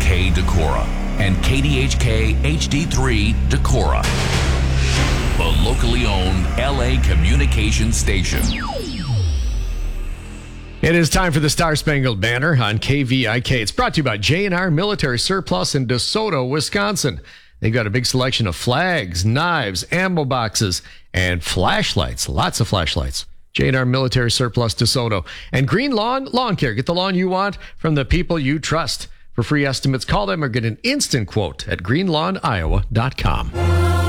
KDHK Decorah and KDHK HD3 Decorah, the locally owned LA communications station. It is time for the Star Spangled Banner on KVIK. It's brought to you by J&R Military Surplus in DeSoto, Wisconsin. They've got a big selection of flags, knives, ammo boxes, and flashlights. Lots of flashlights. J&R Military Surplus DeSoto. And Green Lawn Lawn Care. Get the lawn you want from the people you trust. For free estimates, call them or get an instant quote at greenlawniowa.com.